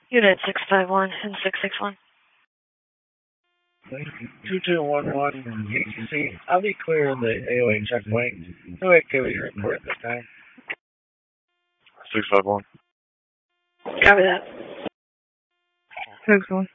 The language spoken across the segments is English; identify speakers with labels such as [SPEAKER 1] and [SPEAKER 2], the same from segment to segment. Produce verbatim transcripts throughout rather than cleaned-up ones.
[SPEAKER 1] Unit six five one and six six one.
[SPEAKER 2] two two one one, see, I'll be clear in the A O A checkpoint. No activity report at this time.
[SPEAKER 3] six five one.
[SPEAKER 1] Copy that.
[SPEAKER 4] six one.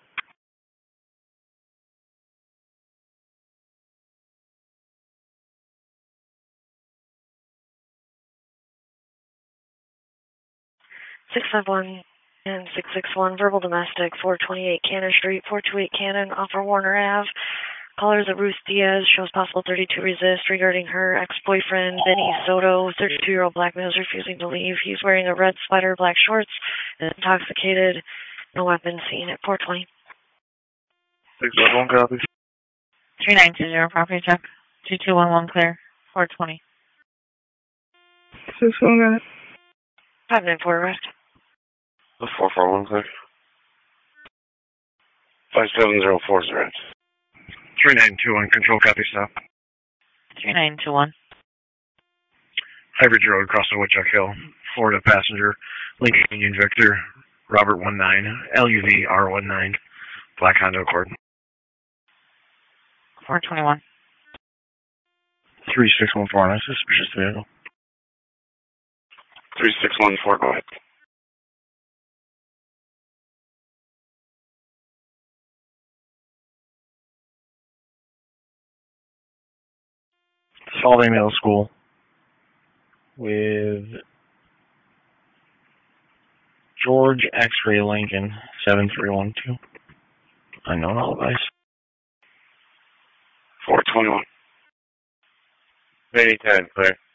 [SPEAKER 1] six five one and six six one, verbal domestic, four twenty-eight Cannon Street, four twenty-eight Cannon, off of Warner Avenue. Caller is a Ruth Diaz, shows possible thirty-two resist regarding her ex-boyfriend, Benny Soto, thirty-two-year-old black male, is refusing to leave. He's wearing a red sweater, black shorts, and intoxicated. No weapon seen at four twenty.
[SPEAKER 3] six five one, copy.
[SPEAKER 4] three nine two zero, property check. two two one one, clear. four twenty. six one, got it.
[SPEAKER 1] five nine four, arrest.
[SPEAKER 3] The four four one, clear. five seven zero four, arrest. three nine two one, control, copy, stop.
[SPEAKER 4] three nine two one.
[SPEAKER 3] Highbridge Road, crossing Woodchuck Hill. Florida passenger, Lincoln Union Victor, Robert one nine, L U V R one nine, Black Honda Accord.
[SPEAKER 4] four twenty-one.
[SPEAKER 3] three six one four, nice suspicious vehicle. three six one four, go ahead. Solvay Middle School with George X-Ray Lincoln, seven three one two. Unknown alibis. four twenty-one. Very ten, clear.